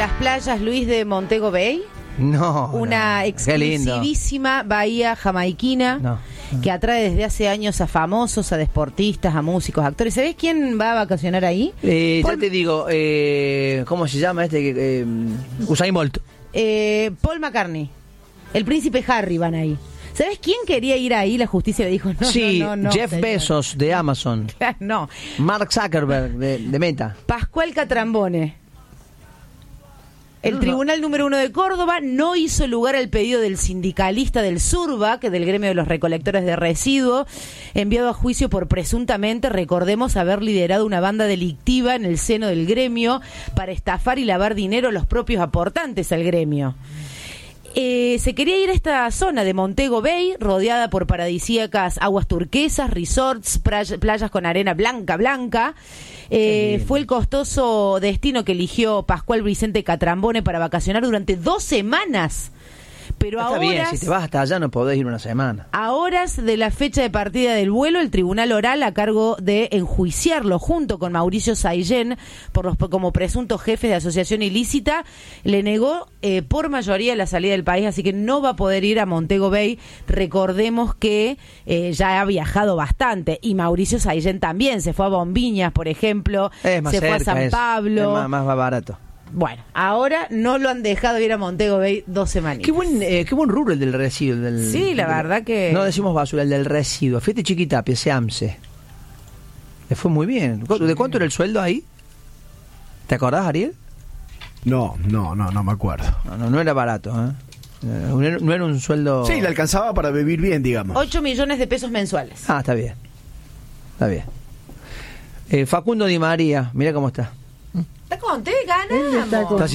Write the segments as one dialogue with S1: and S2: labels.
S1: las playas, Luis, de Montego Bay.
S2: No.
S1: Una exclusivísima bahía jamaiquina que atrae desde hace años a famosos, a deportistas, a músicos, actores. ¿Sabés quién va a vacacionar ahí?
S2: Ya te digo, ¿cómo se llama este? Usain Bolt.
S1: Paul McCartney. El príncipe Harry van ahí. ¿Sabés quién quería ir ahí? La justicia le dijo no.
S2: Jeff Bezos de Amazon.
S1: No.
S2: Mark Zuckerberg de Meta.
S1: Pascual Catrambone. El Tribunal número 1 de Córdoba no hizo lugar al pedido del sindicalista del SURBA, que del gremio de los recolectores de residuos, enviado a juicio por presuntamente, recordemos, haber liderado una banda delictiva en el seno del gremio para estafar y lavar dinero a los propios aportantes al gremio. Se quería ir a esta zona de Montego Bay, rodeada por paradisíacas aguas turquesas, resorts, playas con arena blanca. Fue el costoso destino que eligió Pascual Vicente Catrambone para vacacionar durante 2 semanas. Pero
S2: está bien, si te vas hasta allá no podés ir una semana.
S1: A horas de la fecha de partida del vuelo, el tribunal oral, a cargo de enjuiciarlo junto con Mauricio Saillén como presuntos jefes de asociación ilícita, le negó por mayoría la salida del país, así que no va a poder ir a Montego Bay. Recordemos que ya ha viajado bastante, y Mauricio Saillén también se fue a Bombiñas, por ejemplo, se fue a San Pablo.
S2: Es más barato.
S1: Bueno, ahora no lo han dejado ir a Montego Bay 2 semanas.
S2: Qué buen rubro el del residuo.
S1: Sí, la verdad que...
S2: No decimos basura, el del residuo. Fíjate, Chiquitapia, ese AMSE. Le fue muy bien. ¿De cuánto era el sueldo ahí? ¿Te acordás, Ariel?
S3: No me acuerdo.
S2: No era barato, ¿eh? No era un sueldo...
S3: Sí, le alcanzaba para vivir bien, digamos.
S1: 8 millones de pesos mensuales.
S2: Ah, está bien. Está bien. Facundo Di María, mira cómo está.
S1: Está contento, ganamos.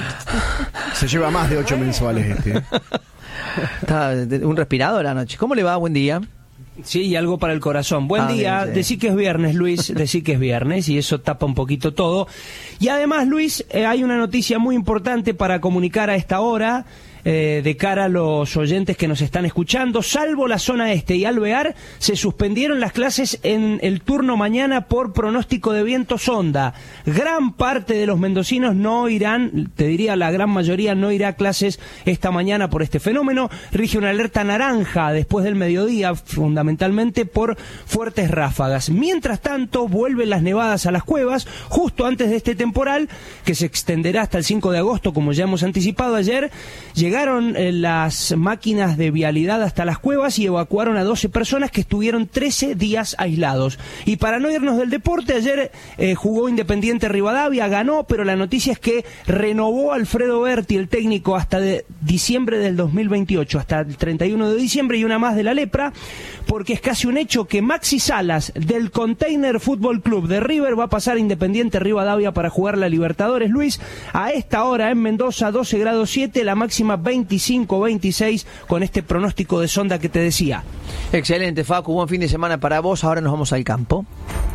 S3: Se lleva más de 8 mensuales este.
S2: Está un respirador anoche. ¿Cómo le va? Buen día.
S4: Sí, y algo para el corazón. Buen día.
S2: Bien,
S4: Decí que es viernes, Luis. Decí que es viernes y eso tapa un poquito todo. Y además, Luis, hay una noticia muy importante para comunicar a esta hora. De cara a los oyentes que nos están escuchando, salvo la zona este y Alvear, se suspendieron las clases en el turno mañana por pronóstico de viento sonda. Gran parte de los mendocinos no irán, te diría la gran mayoría no irá a clases esta mañana por este fenómeno. Rige una alerta naranja después del mediodía, fundamentalmente por fuertes ráfagas. Mientras tanto, vuelven las nevadas a las cuevas, justo antes de este temporal, que se extenderá hasta el 5 de agosto, como ya hemos anticipado ayer. Llegaron las máquinas de vialidad hasta las cuevas y evacuaron a 12 personas que estuvieron 13 días aislados. Y para no irnos del deporte, ayer jugó Independiente Rivadavia, ganó, pero la noticia es que renovó Alfredo Berti, el técnico, hasta diciembre del 2028, hasta el 31 de diciembre, y una más de la lepra, porque es casi un hecho que Maxi Salas, del Container Fútbol Club de River, va a pasar a Independiente Rivadavia para jugar la Libertadores. Luis, a esta hora en Mendoza, 12 grados 7, la máxima 25-26, con este pronóstico de sonda que te decía.
S2: Excelente, Facu, buen fin de semana para vos. Ahora nos vamos al campo.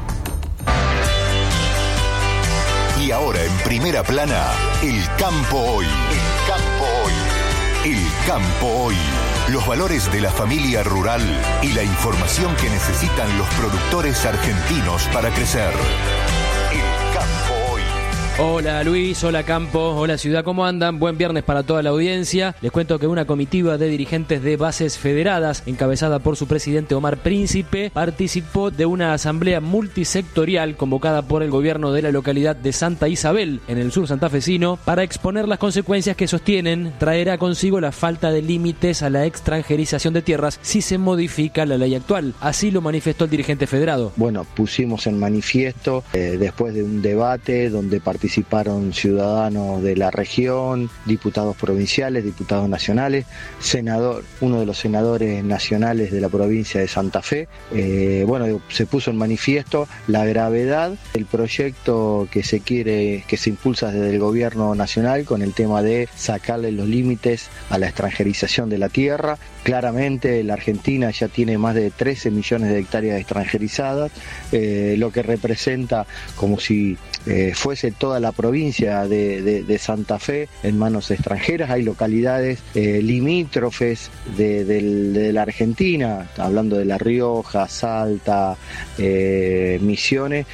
S5: Y ahora en primera plana, el campo hoy. El campo hoy. El campo hoy. Los valores de la familia rural y la información que necesitan los productores argentinos para crecer. El campo hoy.
S6: Hola Luis, hola Campo, hola Ciudad, ¿cómo andan? Buen viernes para toda la audiencia. Les cuento que una comitiva de dirigentes de bases federadas, encabezada por su presidente Omar Príncipe, participó de una asamblea multisectorial convocada por el gobierno de la localidad de Santa Isabel, en el sur santafesino, para exponer las consecuencias que sostienen traerá consigo la falta de límites a la extranjerización de tierras si se modifica la ley actual. Así lo manifestó el dirigente federado.
S7: Bueno, pusimos en manifiesto, después de un debate donde participaron ciudadanos de la región, diputados provinciales, diputados nacionales, uno de los senadores nacionales de la provincia de Santa Fe. Se puso en manifiesto la gravedad del proyecto que se impulsa desde el gobierno nacional con el tema de sacarle los límites a la extranjerización de la tierra. Claramente la Argentina ya tiene más de 13 millones de hectáreas extranjerizadas, lo que representa como si fuese toda la provincia de Santa Fe en manos extranjeras. Hay localidades limítrofes de la Argentina, hablando de La Rioja, Salta, Misiones,